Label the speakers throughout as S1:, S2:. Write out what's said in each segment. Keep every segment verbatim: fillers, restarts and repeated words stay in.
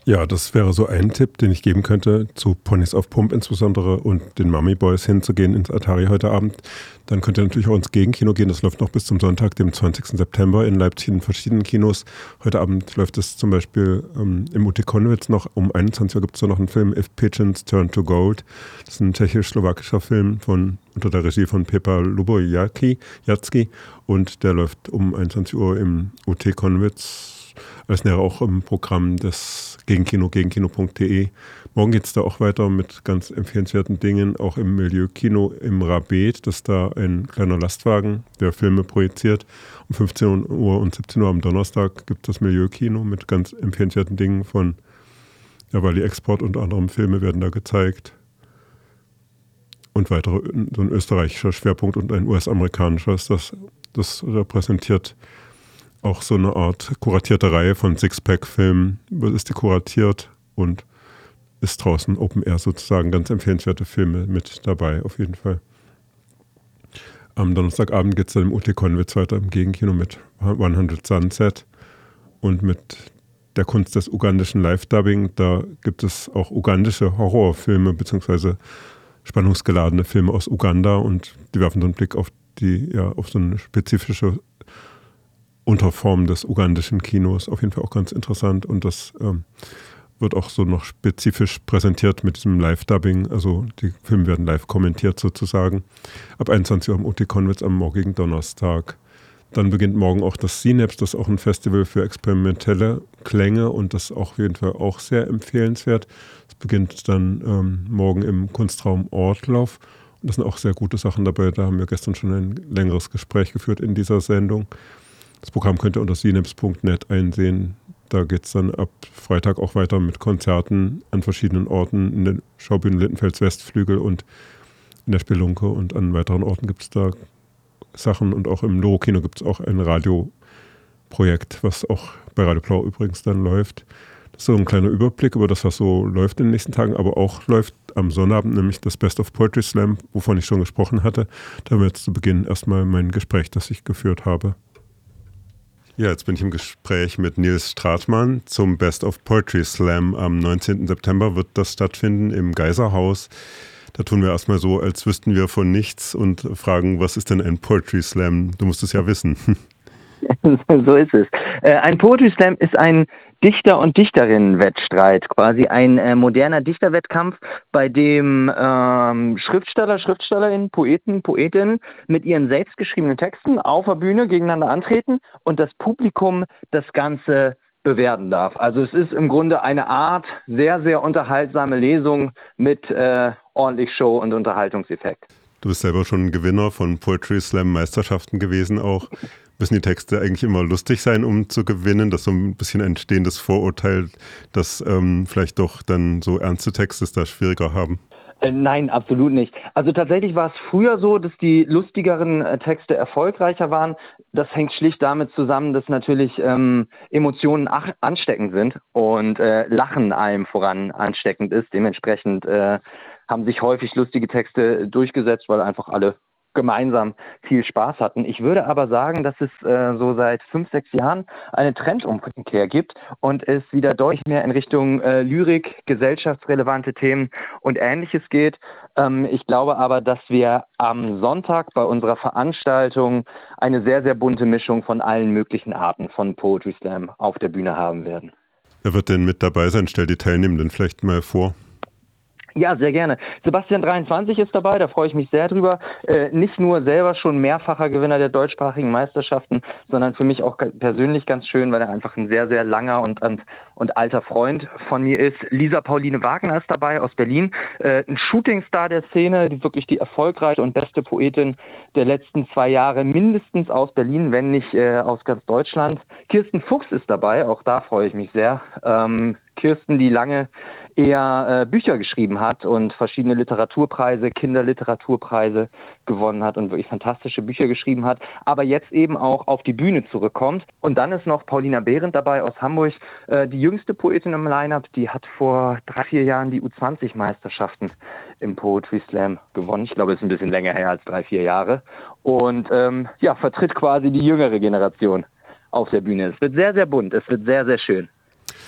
S1: Ja, das wäre so ein Tipp, den ich geben könnte, zu Ponys auf Pump insbesondere und den Mummy Boys hinzugehen ins Atari heute Abend. Dann könnt ihr natürlich auch ins Gegenkino gehen. Das läuft noch bis zum Sonntag, dem zwanzigsten September in Leipzig in verschiedenen Kinos. Heute Abend läuft es zum Beispiel ähm, im U T Konnewitz noch. Um einundzwanzig Uhr gibt es da noch einen Film, If Pigeons Turn to Gold. Das ist ein tschechisch-slowakischer Film von, unter der Regie von Pepa Lubojaki, Jacki. Und der läuft um einundzwanzig Uhr im U T Konnewitz. Alles näher auch im Programm des Gegenkino, gegenkino punkt de. Morgen geht es da auch weiter mit ganz empfehlenswerten Dingen, auch im Milieukino im Rabet. Das ist da ein kleiner Lastwagen, der Filme projiziert. Um fünfzehn Uhr und siebzehn Uhr am Donnerstag gibt es das Milieukino mit ganz empfehlenswerten Dingen von Javali Export. Unter anderem Filme werden da gezeigt. Und weitere, so ein österreichischer Schwerpunkt und ein U S-amerikanischer ist das. Das repräsentiert auch so eine Art kuratierte Reihe von Sixpack-Filmen, ist die kuratiert und ist draußen Open Air sozusagen, ganz empfehlenswerte Filme mit dabei, auf jeden Fall. Am Donnerstagabend geht es dann im U T Konnewitz weiter im Gegenkino mit hundert Sunset und mit der Kunst des ugandischen Live-Dubbing. Da gibt es auch ugandische Horrorfilme bzw. spannungsgeladene Filme aus Uganda und die werfen so einen Blick auf die, ja, auf so eine spezifische Unterform des ugandischen Kinos, auf jeden Fall auch ganz interessant und das ähm, wird auch so noch spezifisch präsentiert mit diesem Live-Dubbing, also die Filme werden live kommentiert sozusagen, ab einundzwanzig Uhr am U T Konnewitz am morgigen Donnerstag. Dann beginnt morgen auch das Synapse, das ist auch ein Festival für experimentelle Klänge und das ist auch auf jeden Fall auch sehr empfehlenswert. Es beginnt dann ähm, morgen im Kunstraum Ortlauf und das sind auch sehr gute Sachen dabei, da haben wir gestern schon ein längeres Gespräch geführt in dieser Sendung. Das Programm könnt ihr unter synapse punkt net einsehen. Da geht es dann ab Freitag auch weiter mit Konzerten an verschiedenen Orten, in den Schaubühnen Littenfels Westflügel und in der Spelunke und an weiteren Orten gibt es da Sachen und auch im Loro-Kino gibt es auch ein Radioprojekt, was auch bei Radio Blau übrigens dann läuft. Das ist so ein kleiner Überblick über das, was so läuft in den nächsten Tagen, aber auch läuft am Sonnabend nämlich das Best of Poetry Slam, wovon ich schon gesprochen hatte. Da haben wir jetzt zu Beginn erstmal mein Gespräch, das ich geführt habe. Ja, jetzt bin ich im Gespräch mit Nils Stratmann zum Best of Poetry Slam. Am neunzehnten September wird das stattfinden im Geiserhaus. Da tun wir erstmal so, als wüssten wir von nichts und fragen, was ist denn ein Poetry Slam? Du musst es ja wissen.
S2: So ist es. Ein Poetry Slam ist ein Dichter- und Dichterinnen-Wettstreit, quasi ein äh, moderner Dichterwettkampf, bei dem ähm, Schriftsteller, Schriftstellerinnen, Poeten, Poetinnen mit ihren selbstgeschriebenen Texten auf der Bühne gegeneinander antreten und das Publikum das Ganze bewerten darf. Also es ist im Grunde eine Art sehr, sehr unterhaltsame Lesung mit äh, ordentlich Show- und Unterhaltungseffekt.
S1: Du bist selber schon Gewinner von Poetry Slam Meisterschaften gewesen auch. Müssen die Texte eigentlich immer lustig sein, um zu gewinnen? Das ist so ein bisschen ein entstehendes Vorurteil, dass ähm, vielleicht doch dann so ernste Texte es da schwieriger haben.
S2: Äh, nein, absolut nicht. Also tatsächlich war es früher so, dass die lustigeren äh, Texte erfolgreicher waren. Das hängt schlicht damit zusammen, dass natürlich ähm, Emotionen ach- ansteckend sind und äh, Lachen allem voran ansteckend ist. Dementsprechend äh, haben sich häufig lustige Texte durchgesetzt, weil einfach alle gemeinsam viel Spaß hatten. Ich würde aber sagen, dass es äh, so seit fünf, sechs Jahren eine Trendumkehr gibt und es wieder deutlich mehr in Richtung äh, Lyrik, gesellschaftsrelevante Themen und Ähnliches geht. Ähm, ich glaube aber, dass wir am Sonntag bei unserer Veranstaltung eine sehr, sehr bunte Mischung von allen möglichen Arten von Poetry Slam auf der Bühne haben werden.
S1: Wer wird denn mit dabei sein? Stell die Teilnehmenden vielleicht mal vor.
S2: Ja, sehr gerne. Sebastian dreiundzwanzig ist dabei, da freue ich mich sehr drüber. Äh, nicht nur selber schon mehrfacher Gewinner der deutschsprachigen Meisterschaften, sondern für mich auch persönlich ganz schön, weil er einfach ein sehr, sehr langer und, und, und alter Freund von mir ist. Lisa Pauline Wagner ist dabei aus Berlin, äh, ein Shootingstar der Szene, die wirklich die erfolgreiche und beste Poetin der letzten zwei Jahre, mindestens aus Berlin, wenn nicht äh, aus ganz Deutschland. Kirsten Fuchs ist dabei, auch da freue ich mich sehr. Ähm, Kirsten, die lange eher äh, Bücher geschrieben hat und verschiedene Literaturpreise, Kinderliteraturpreise gewonnen hat und wirklich fantastische Bücher geschrieben hat, aber jetzt eben auch auf die Bühne zurückkommt. Und dann ist noch Paulina Behrendt dabei aus Hamburg, äh, die jüngste Poetin im Line-Up, die hat vor drei, vier Jahren die U zwanzig Meisterschaften im Poetry Slam gewonnen. Ich glaube, es ist ein bisschen länger her als drei, vier Jahre. Und ähm, ja, vertritt quasi die jüngere Generation auf der Bühne. Es wird sehr, sehr bunt, es wird sehr, sehr schön.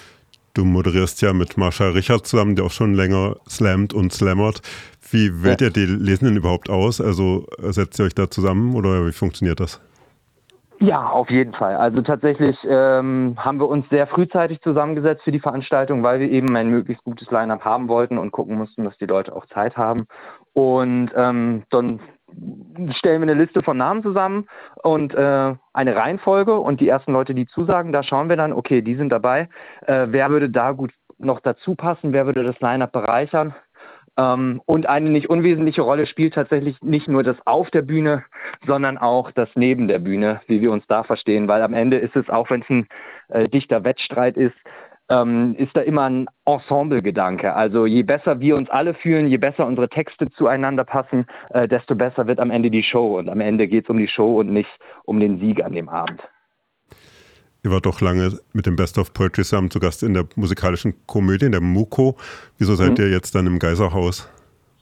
S1: Du moderierst ja mit Marsha Richard zusammen, der auch schon länger slammt und slammert. Wie wählt ja. ihr die Lesenden überhaupt aus? Also setzt ihr euch da zusammen oder wie funktioniert das?
S2: Ja, auf jeden Fall. Also tatsächlich ähm, haben wir uns sehr frühzeitig zusammengesetzt für die Veranstaltung, weil wir eben ein möglichst gutes Line-up haben wollten und gucken mussten, dass die Leute auch Zeit haben. Und ähm, dann stellen wir eine Liste von Namen zusammen und äh, eine Reihenfolge und die ersten Leute, die zusagen, da schauen wir dann, okay, die sind dabei. Äh, wer würde da gut noch dazu passen? Wer würde das Line-up bereichern? Ähm, und eine nicht unwesentliche Rolle spielt tatsächlich nicht nur das auf der Bühne, sondern auch das neben der Bühne, wie wir uns da verstehen. Weil am Ende ist es, auch wenn es ein äh, dichter Wettstreit ist, ähm, ist da immer ein Ensemble-Gedanke. Also je besser wir uns alle fühlen, je besser unsere Texte zueinander passen, äh, desto besser wird am Ende die Show. Und am Ende geht es um die Show und nicht um den Sieg an dem Abend.
S1: Ihr wart doch lange mit dem Best of Poetry Slam zu Gast in der musikalischen Komödie, in der MUKO. Wieso seid mhm. ihr jetzt dann im Geiserhaus?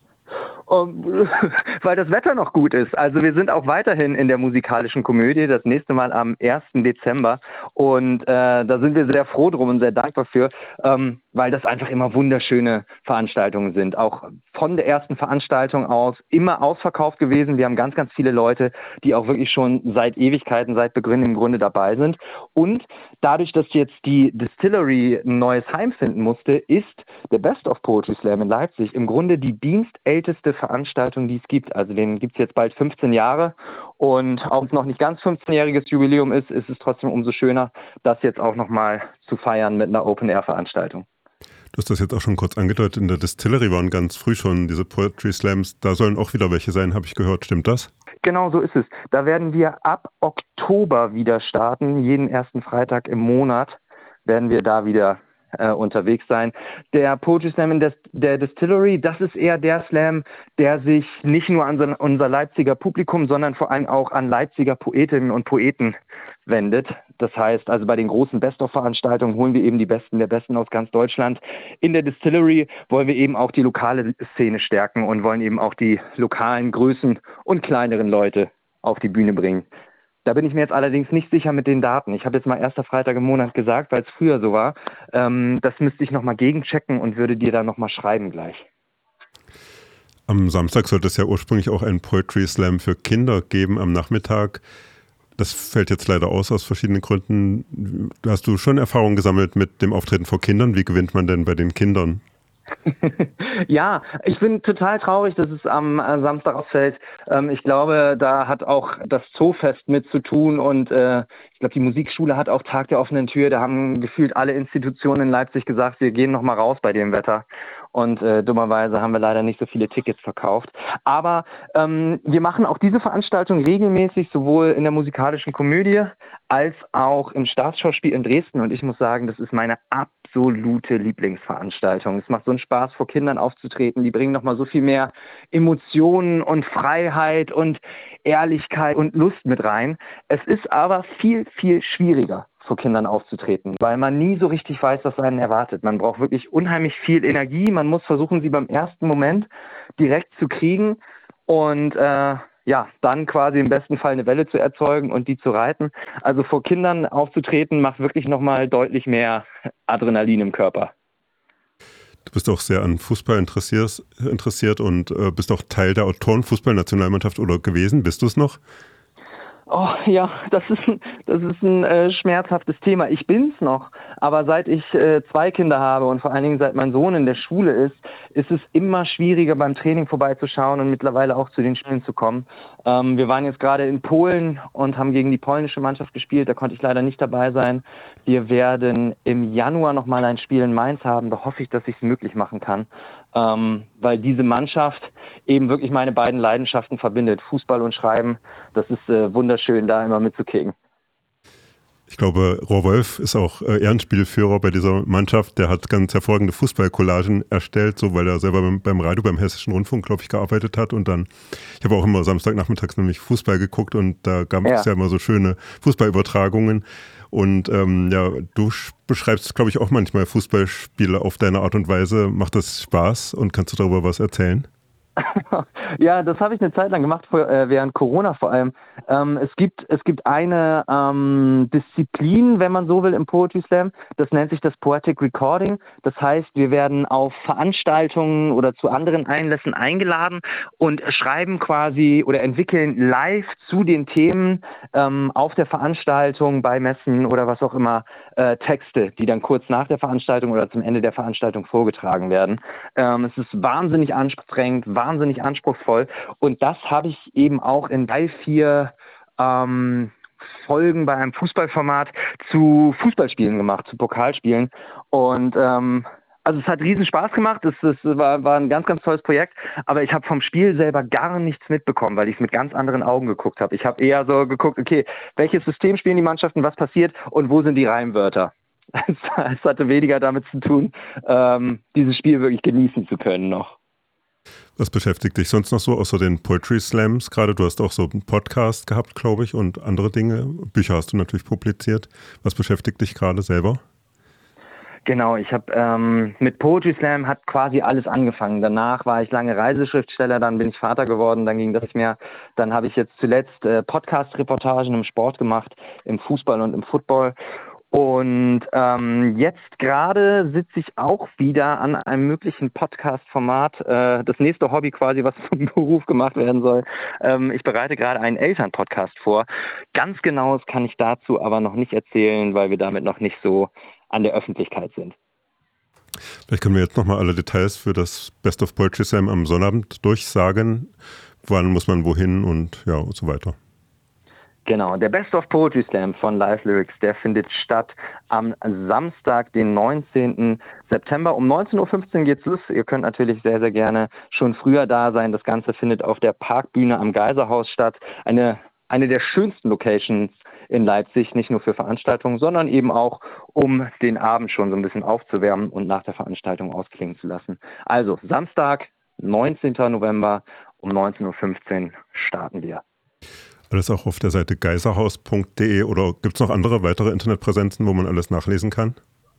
S2: Um, weil das Wetter noch gut ist. Also wir sind auch weiterhin in der musikalischen Komödie, das nächste Mal am ersten Dezember. Und äh, da sind wir sehr froh drum und sehr dankbar für, ähm, weil das einfach immer wunderschöne Veranstaltungen sind. Auch von der ersten Veranstaltung aus immer ausverkauft gewesen. Wir haben ganz, ganz viele Leute, die auch wirklich schon seit Ewigkeiten, seit Beginn im Grunde dabei sind. Und dadurch, dass jetzt die Distillery ein neues Heim finden musste, ist der Best of Poetry Slam in Leipzig im Grunde die dienstälteste Veranstaltung, die es gibt. Also den gibt es jetzt bald fünfzehn Jahre. Und auch wenn es noch nicht ganz fünfzehnjähriges Jubiläum ist, ist es trotzdem umso schöner, das jetzt auch nochmal zu feiern mit einer Open-Air-Veranstaltung.
S1: Du hast das jetzt auch schon kurz angedeutet, in der Distillery waren ganz früh schon diese Poetry Slams. Da sollen auch wieder welche sein, habe ich gehört. Stimmt das?
S2: Genau so ist es. Da werden wir ab Oktober wieder starten. Jeden ersten Freitag im Monat werden wir da wieder äh, unterwegs sein. Der Poetry Slam in des, der Distillery, das ist eher der Slam, der sich nicht nur an so, unser Leipziger Publikum, sondern vor allem auch an Leipziger Poetinnen und Poeten wendet. Das heißt, also bei den großen Best-of-Veranstaltungen holen wir eben die Besten der Besten aus ganz Deutschland. In der Distillery wollen wir eben auch die lokale Szene stärken und wollen eben auch die lokalen Größen und kleineren Leute auf die Bühne bringen. Da bin ich mir jetzt allerdings nicht sicher mit den Daten. Ich habe jetzt mal erster Freitag im Monat gesagt, weil es früher so war. Ähm, das müsste ich nochmal gegenchecken und würde dir dann nochmal schreiben gleich.
S1: Am Samstag sollte es ja ursprünglich auch einen Poetry Slam für Kinder geben am Nachmittag. Das fällt jetzt leider aus, aus verschiedenen Gründen. Hast du schon Erfahrung gesammelt mit dem Auftreten vor Kindern? Wie gewinnt man denn bei den Kindern?
S2: Ja, ich bin total traurig, dass es am äh, Samstag ausfällt. Ähm, ich glaube, da hat auch das Zoofest mit zu tun und äh, ich glaube, die Musikschule hat auch Tag der offenen Tür. Da haben gefühlt alle Institutionen in Leipzig gesagt, wir gehen nochmal raus bei dem Wetter. Und äh, dummerweise haben wir leider nicht so viele Tickets verkauft. Aber ähm, wir machen auch diese Veranstaltung regelmäßig, sowohl in der musikalischen Komödie als auch im Staatsschauspiel in Dresden. Und ich muss sagen, das ist meine absolute Lieblingsveranstaltung. Es macht so einen Spaß, vor Kindern aufzutreten. Die bringen nochmal so viel mehr Emotionen und Freiheit und Ehrlichkeit und Lust mit rein. Es ist aber viel, viel schwieriger, vor Kindern aufzutreten, weil man nie so richtig weiß, was einen erwartet. Man braucht wirklich unheimlich viel Energie. Man muss versuchen, sie beim ersten Moment direkt zu kriegen und äh, ja, dann quasi im besten Fall eine Welle zu erzeugen und die zu reiten. Also vor Kindern aufzutreten, macht wirklich nochmal deutlich mehr Adrenalin im Körper.
S1: Du bist auch sehr an Fußball interessiert, interessiert und äh, bist auch Teil der Autorenfußballnationalmannschaft oder gewesen. Bist du es noch?
S2: Oh ja, das ist ein, das ist ein äh, schmerzhaftes Thema. Ich bin's noch, aber seit ich äh, zwei Kinder habe und vor allen Dingen seit mein Sohn in der Schule ist, ist es immer schwieriger, beim Training vorbeizuschauen und mittlerweile auch zu den Spielen zu kommen. Ähm, wir waren jetzt gerade in Polen und haben gegen die polnische Mannschaft gespielt. Da konnte ich leider nicht dabei sein. Wir werden im Januar nochmal ein Spiel in Mainz haben. Da hoffe ich, dass ich es möglich machen kann. Ähm, weil diese Mannschaft eben wirklich meine beiden Leidenschaften verbindet, Fußball und Schreiben. Das ist äh, wunderschön, da immer mitzukicken.
S1: Ich glaube, Rohrwolf ist auch äh, Ehrenspielführer bei dieser Mannschaft. Der hat ganz hervorragende Fußballcollagen erstellt, so weil er selber beim, beim Radio, beim Hessischen Rundfunk, glaube ich, gearbeitet hat. Und dann, ich habe auch immer Samstagnachmittags nämlich Fußball geguckt und da gab es ja. ja immer so schöne Fußballübertragungen. Und ähm, ja, du beschreibst, glaube ich, auch manchmal Fußballspiele auf deine Art und Weise. Macht das Spaß und kannst du darüber was erzählen?
S2: Ja, das habe ich eine Zeit lang gemacht, vor, äh, während Corona vor allem. Ähm, es gibt, es gibt eine ähm, Disziplin, wenn man so will, im Poetry Slam. Das nennt sich das Poetic Recording. Das heißt, wir werden auf Veranstaltungen oder zu anderen Einlässen eingeladen und schreiben quasi oder entwickeln live zu den Themen ähm, auf der Veranstaltung, bei Messen oder was auch immer, äh, Texte, die dann kurz nach der Veranstaltung oder zum Ende der Veranstaltung vorgetragen werden. Ähm, es ist wahnsinnig anstrengend, wahnsinnig anspruchsvoll und das habe ich eben auch in drei, vier ähm, Folgen bei einem Fußballformat zu Fußballspielen gemacht, zu Pokalspielen und ähm, also es hat riesen Spaß gemacht, es, es war, war ein ganz, ganz tolles Projekt, aber ich habe vom Spiel selber gar nichts mitbekommen, weil ich es mit ganz anderen Augen geguckt habe. Ich habe eher so geguckt, okay, welches System spielen die Mannschaften, was passiert und wo sind die Reimwörter? Es, es hatte weniger damit zu tun, ähm, dieses Spiel wirklich genießen zu können noch.
S1: Was beschäftigt dich sonst noch so außer den Poetry Slams gerade? Du hast auch so einen Podcast gehabt, glaube ich, und andere Dinge. Bücher hast du natürlich publiziert. Was beschäftigt dich gerade selber?
S2: Genau, ich habe ähm, mit Poetry Slam hat quasi alles angefangen. Danach war ich lange Reiseschriftsteller, dann bin ich Vater geworden, dann ging das nicht mehr. Dann habe ich jetzt zuletzt äh, Podcast-Reportagen im Sport gemacht, im Fußball und im Football. Und ähm, jetzt gerade sitze ich auch wieder an einem möglichen Podcast-Format, äh, das nächste Hobby quasi, was zum Beruf gemacht werden soll. Ähm, ich bereite gerade einen Eltern-Podcast vor. Ganz Genaues kann ich dazu aber noch nicht erzählen, weil wir damit noch nicht so an der Öffentlichkeit sind.
S1: Vielleicht können wir jetzt nochmal alle Details für das Best of Poetry Slam am Sonnabend durchsagen. Wann muss man wohin und ja und so weiter.
S2: Genau, der Best of Poetry Slam von Live Lyrics, der findet statt am Samstag, den neunzehnten September. Um neunzehn Uhr fünfzehn geht's los. Ihr könnt natürlich sehr, sehr gerne schon früher da sein. Das Ganze findet auf der Parkbühne am Geiserhaus statt. Eine, eine der schönsten Locations in Leipzig, nicht nur für Veranstaltungen, sondern eben auch, um den Abend schon so ein bisschen aufzuwärmen und nach der Veranstaltung ausklingen zu lassen. Also Samstag, neunzehnten November um neunzehn Uhr fünfzehn starten wir.
S1: Alles auch auf der Seite geiserhaus punkt de oder gibt es noch andere weitere Internetpräsenzen, wo man alles nachlesen kann?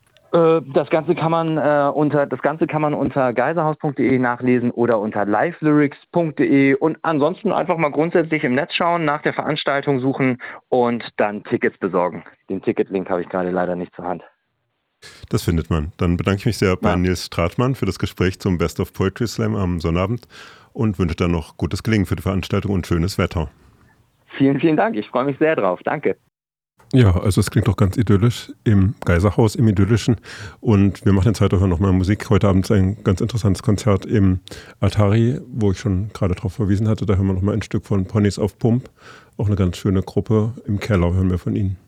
S2: Das Ganze kann man äh, unter das Ganze kann man unter geiserhaus punkt de nachlesen oder unter live lyrics punkt de und ansonsten einfach mal grundsätzlich im Netz schauen, nach der Veranstaltung suchen und dann Tickets besorgen. Den Ticketlink habe ich gerade leider nicht zur Hand.
S1: Das findet man. Dann bedanke ich mich sehr bei
S2: ja.
S1: Nils Stratmann für das Gespräch zum Best of Poetry Slam am Sonnabend und wünsche dann noch gutes Gelingen für die Veranstaltung und schönes Wetter.
S2: Vielen, vielen Dank. Ich freue mich sehr drauf. Danke.
S1: Ja, also es klingt doch ganz idyllisch im Geiserhaus, im Idyllischen. Und wir machen in Zeit auch nochmal Musik. Heute Abend ist ein ganz interessantes Konzert im Atari, wo ich schon gerade darauf verwiesen hatte. Da hören wir nochmal ein Stück von Ponys auf Pump. Auch eine ganz schöne Gruppe. Im Keller hören wir von ihnen.